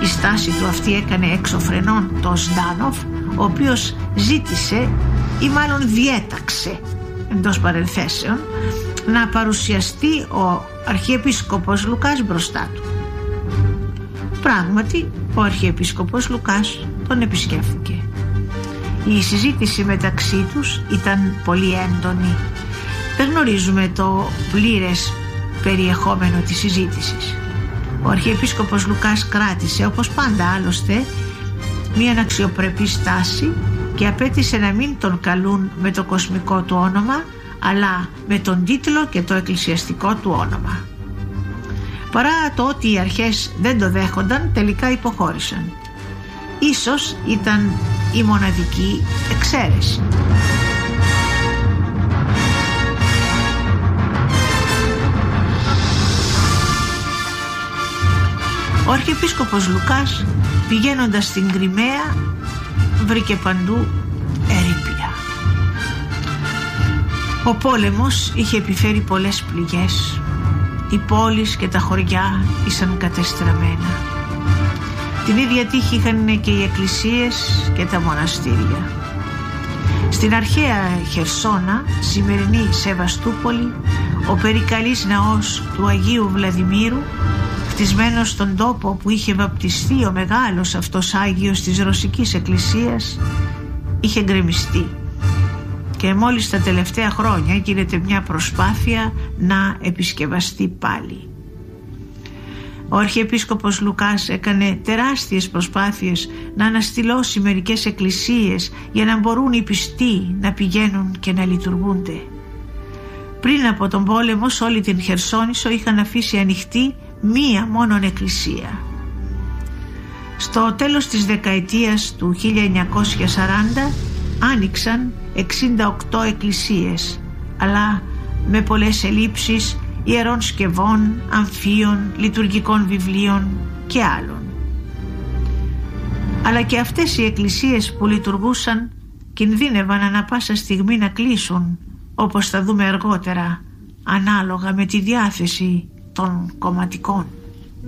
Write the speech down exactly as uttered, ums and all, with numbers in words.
Τη στάση του αυτή έκανε εξωφρενών το Ζντάνοφ, ο οποίος ζήτησε ή μάλλον διέταξε εντός παρενθέσεων να παρουσιαστεί ο Αρχιεπίσκοπος Λουκάς μπροστά του. Πράγματι ο Αρχιεπίσκοπος Λουκάς τον επισκέφθηκε. Η συζήτηση μεταξύ τους ήταν πολύ έντονη. Δεν γνωρίζουμε το πλήρες περιεχόμενο της συζήτησης. Ο Αρχιεπίσκοπος Λουκάς κράτησε, όπως πάντα άλλωστε, μία αξιοπρεπή στάση και απέτησε να μην τον καλούν με το κοσμικό του όνομα, αλλά με τον τίτλο και το εκκλησιαστικό του όνομα. Παρά το ότι οι αρχές δεν το δέχονταν, τελικά υποχώρησαν. Ίσως ήταν η μοναδική εξαίρεση. Ο Αρχιεπίσκοπος Λουκάς, πηγαίνοντας στην Κριμαία, βρήκε παντού ερείπια. Ο πόλεμος είχε επιφέρει πολλές πληγές. Οι πόλεις και τα χωριά ήσαν κατεστραμμένα. Την ίδια τύχη είχαν και οι εκκλησίες και τα μοναστήρια. Στην αρχαία Χερσόνα, σημερινή Σεβαστούπολη, ο περικαλής ναός του Αγίου Βλαδιμήρου, χτισμένος στον τόπο που είχε βαπτιστεί ο μεγάλος αυτός Άγιος της Ρωσικής Εκκλησίας, είχε γκρεμιστεί και μόλις τα τελευταία χρόνια γίνεται μια προσπάθεια να επισκευαστεί πάλι. Ο Αρχιεπίσκοπος Λουκάς έκανε τεράστιες προσπάθειες να αναστηλώσει μερικές εκκλησίες για να μπορούν οι πιστοί να πηγαίνουν και να λειτουργούνται. Πριν από τον πόλεμο, σε όλη την Χερσόνησο είχαν αφήσει ανοιχτή μία μόνον εκκλησία. Στο τέλος της δεκαετίας του χίλια εννιακόσια σαράντα άνοιξαν εξήντα οκτώ εκκλησίες, αλλά με πολλές ελλείψεις ιερών σκευών, αμφίων, λειτουργικών βιβλίων και άλλων. Αλλά και αυτές οι εκκλησίες που λειτουργούσαν κινδύνευαν ανά πάσα στιγμή να κλείσουν, όπως θα δούμε αργότερα, ανάλογα με τη διάθεση των κομματικών.